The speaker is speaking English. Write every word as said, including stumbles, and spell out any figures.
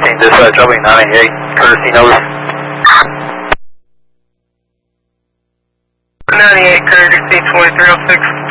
fourteen, dispatch, I'll be ninety-eight, courtesy notice. ninety-eight, courtesy twenty-three oh six.